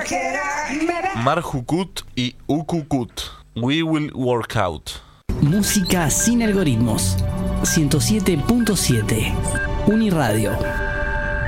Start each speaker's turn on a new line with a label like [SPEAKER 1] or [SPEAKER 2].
[SPEAKER 1] Marjukut y Ukukut. We will work out.
[SPEAKER 2] Música sin algoritmos. 107.7 Uniradio.